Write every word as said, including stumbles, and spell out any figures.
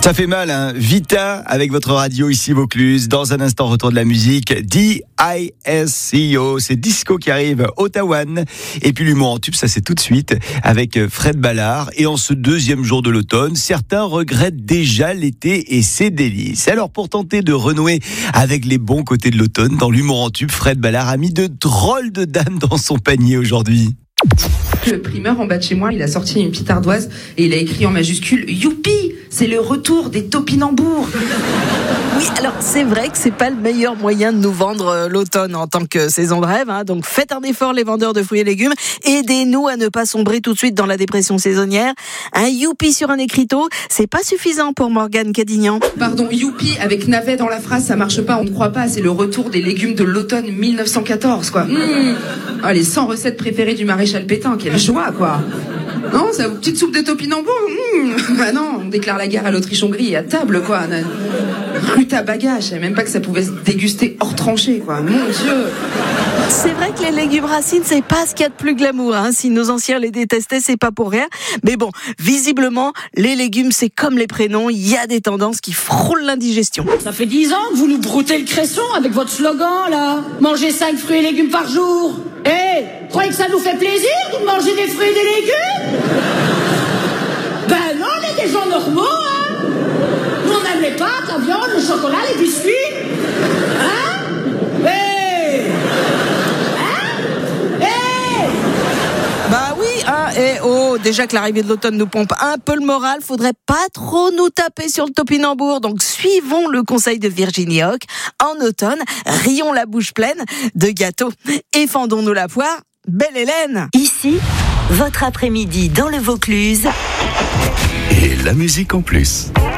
Ça fait mal, hein. Vita avec votre radio ici Vaucluse. Dans un instant, retour de la musique. D I S C O, c'est Disco qui arrive, Ottawa. Et puis l'humour en tube, ça c'est tout de suite avec Fred Ballard. Et en ce deuxième jour de l'automne, certains regrettent déjà l'été et ses délices. Alors pour tenter de renouer avec les bons côtés de l'automne, dans l'humour en tube, Fred Ballard a mis de drôles de dames dans son panier aujourd'hui. Le primeur en bas de chez moi, il a sorti une petite ardoise et il a écrit en majuscule « Youpi, c'est le retour des topinambours !» Oui, alors c'est vrai que c'est pas le meilleur moyen de nous vendre l'automne en tant que saison de rêve, hein. Donc faites un effort les vendeurs de fruits et légumes, aidez-nous à ne pas sombrer tout de suite dans la dépression saisonnière. Un youpi sur un écriteau, c'est pas suffisant pour Morgane Cadignan. Pardon, youpi avec navet dans la phrase, ça marche pas, on ne croit pas, c'est le retour des légumes de l'automne mille neuf cent quatorze, quoi. Mmh. Ah, les cent recettes préférées du maréchal Pétain, quelle joie, quoi. Non, c'est une petite soupe de topinambour. Mmh. Bah non, on déclare la guerre à l'Autriche-Hongrie à table, quoi. Rutabaga, je savais même pas que ça pouvait se déguster hors tranchée, quoi. Mon Dieu. C'est vrai que les légumes racines, c'est pas ce qu'il y a de plus glamour, hein. Si nos anciens les détestaient, c'est pas pour rien. Mais bon, visiblement, les légumes, c'est comme les prénoms, il y a des tendances qui frôlent l'indigestion. Ça fait dix ans que vous nous broutez le cresson avec votre slogan, là. Mangez cinq fruits et légumes par jour. Eh, hey, croyez que ça nous fait plaisir de manger des fruits et des légumes? Ben non, on est des gens normaux, hein. Nous, on aime les pâtes, la viande, le chocolat, les biscuits. Hein? Hey! Hein? Hey! Bah oui, hein, et oh, déjà que l'arrivée de l'automne nous pompe un peu le moral, faudrait pas trop nous taper sur le topinambour. Donc suivons le conseil de Virginie Hoc. En automne, rions la bouche pleine de gâteaux et fendons-nous la poire. Belle Hélène! Ici, votre après-midi dans le Vaucluse. Et la musique en plus.